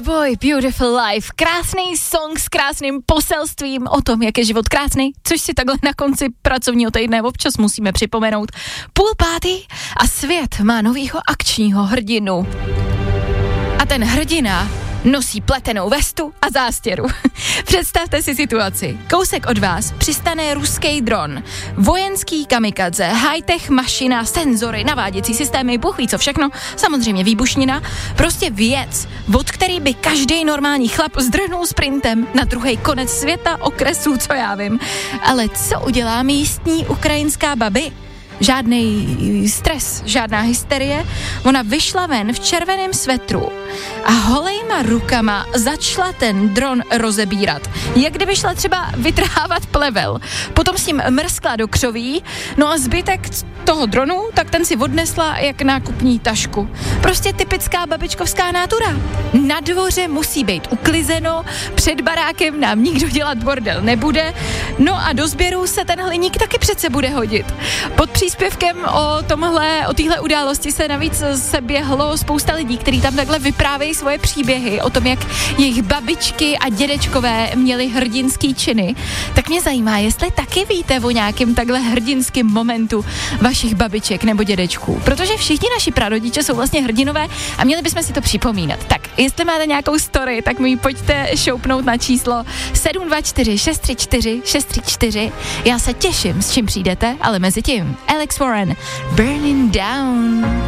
Boy, Beautiful Life. Krásný song s krásným poselstvím o tom, jak je život krásný, což si takhle na konci pracovního týdne občas musíme připomenout. 4:30 a svět má novýho akčního hrdinu. A ten hrdina nosí pletenou vestu a zástěru. Představte si situaci. Kousek od vás přistane ruský dron, vojenský kamikadze, high-tech mašina, senzory, naváděcí systémy, bůh ví co všechno, samozřejmě výbušnina, prostě věc, od který by každý normální chlap zdrhnul sprintem na druhý konec světa, okresu, co já vím. Ale co udělá místní ukrajinská babi? Žádnej stres, žádná hysterie. Ona vyšla ven v červeném svetru a holejma rukama začala ten dron rozebírat. Jak kdyby šla třeba vytrhávat plevel. Potom s ním mrskla do křoví, no a zbytek toho dronu, tak ten si odnesla jak nákupní tašku. Prostě typická babičkovská nátura. Na dvoře musí být uklizeno, před barákem nám nikdo dělat bordel nebude, no a do sběru se ten hliník taky přece bude hodit. Pod příspěvkem o téhle události se navíc seběhlo spousta lidí, kteří tam takhle vyprávějí svoje příběhy o tom, jak jejich babičky a dědečkové měli hrdinský činy. Tak mě zajímá, jestli taky víte o nějakém takhle hrdinském momentu vašich babiček nebo dědečků. Protože všichni naši prarodiče jsou vlastně hrdinové a měli bychom si to připomínat. Tak, jestli máte nějakou story, tak mi ji pojďte šoupnout na číslo 724 634 634. Já se těším, s čím přijdete, ale mezi tím Alex Warren, Burning Down.